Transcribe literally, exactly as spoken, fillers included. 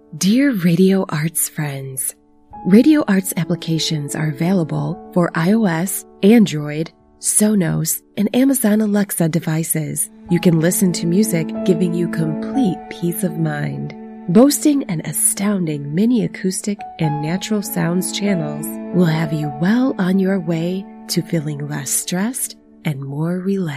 Dear Radio Arts friends, Radio Arts applications are available for iOS, Android, Sonos, and Amazon Alexa devices. You can listen to music giving you complete peace of mind. Boasting an astounding mini acoustic and natural sounds channels will have you well on your way to feeling less stressed and more relaxed.